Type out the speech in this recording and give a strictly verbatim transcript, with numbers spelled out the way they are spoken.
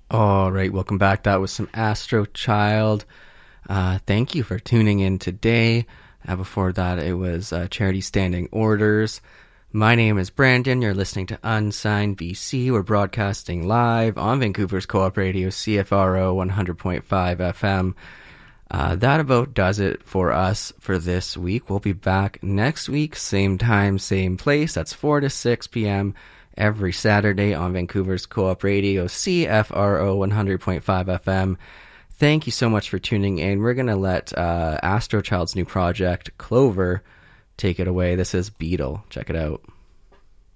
All right, welcome back. That was some Astro Child. Uh, thank you for tuning in today. Uh, before that, it was uh, Charity Standing Orders. My name is Brandon. You're listening to Unsigned B C. We're broadcasting live on Vancouver's Co-op Radio, C F R O one hundred point five F M. Uh, that about does it for us for this week. We'll be back next week, same time, same place. That's four to six p.m. every Saturday on Vancouver's Co-op Radio, C F R O one hundred point five F M. Thank you so much for tuning in. We're going to let uh, Astro Child's new project, Clover, take it away. This is Beetle. Check it out.